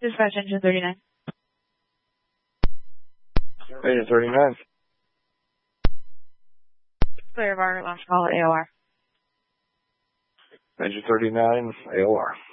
Dispatch engine 39. Engine 39. Clear of our launch call at AOR. Engine 39, AOR.